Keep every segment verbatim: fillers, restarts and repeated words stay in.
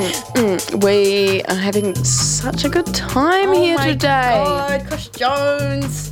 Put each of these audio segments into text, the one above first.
Mm, we are having such a good time oh here my today. God, Chris Jones.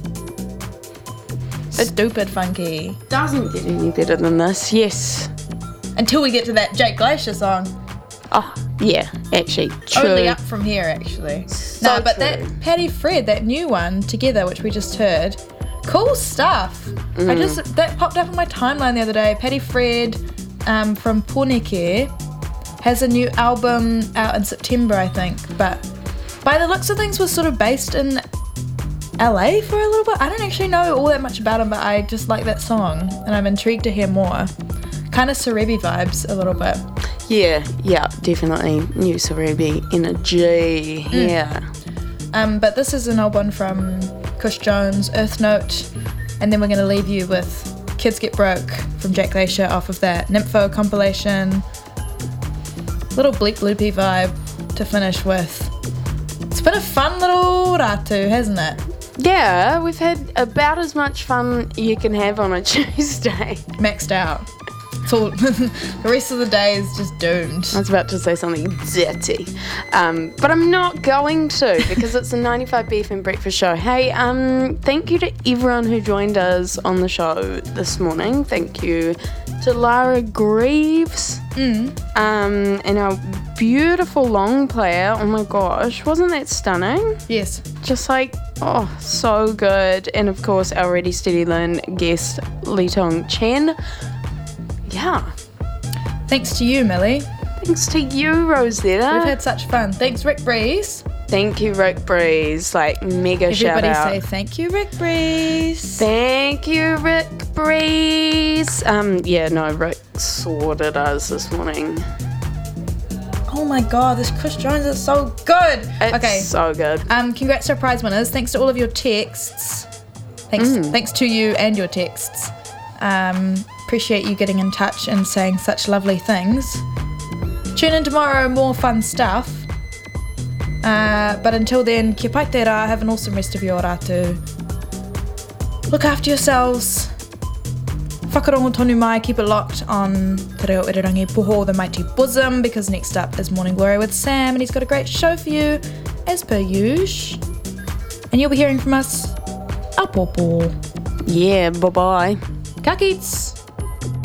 Stupid funky. Doesn't get any better than this, yes. Until we get to that Jake Glacier song. Oh, yeah, actually, true. Only up from here, actually. So no, but true. that Paddy Fred, that new one, Together, which we just heard, cool stuff. Mm. I just, that popped up on my timeline the other day. Paddy Fred um, from Poneke has a new album out in September, I think. But by the looks of things, was sort of based in L A for a little bit. I don't actually know all that much about him, but I just like that song, and I'm intrigued to hear more. Kind of Cerebi vibes a little bit. Yeah, yeah, definitely. New Cerebi energy. Mm. Yeah. Um, but this is an old one from Kush Jones, Earth Note, and then we're going to leave you with Kids Get Broke from Jake Glacier off of that Nympho compilation. Little bleak loopy vibe to finish with. It's been a fun little ratu, hasn't it? Yeah, we've had about as much fun you can have on a Tuesday. Maxed out. It's all, the rest of the day is just doomed. I was about to say something dirty, um, but I'm not going to because it's a ninety-five B F M breakfast show. Hey, um, thank you to everyone who joined us on the show this morning. Thank you to Lara Greaves Mm. um, and our beautiful long player. Oh my gosh, wasn't that stunning? Yes. Just like, oh, so good. And of course, our Ready Steady Learn guest, Lee Tong Chen. Yeah. Thanks to you, Millie. Thanks to you, Rosetta. We've had such fun. Thanks, Rick Breeze. Thank you, Rick Breeze. Like, mega shout Everybody out. say thank you, Rick Breeze. Thank you, Rick Breeze. Um, yeah, no, Rick sorted us this morning. Oh my God, this Chris Jones is so good. It's okay. so good. Um, congrats to our prize winners. Thanks to all of your texts. Thanks, Mm. thanks to you and your texts. Um, appreciate you getting in touch and saying such lovely things. Tune in tomorrow, more fun stuff. Uh, but until then, kia pai te rā, have an awesome rest of your rātu. Look after yourselves. Whakarongo tonu mai, keep it locked on Te Reo Irirangi Poho, the Mighty Bosom, because next up is Morning Glory with Sam, and he's got a great show for you, as per usual. And you'll be hearing from us, Apopo. Yeah, bye-bye. Ka kits!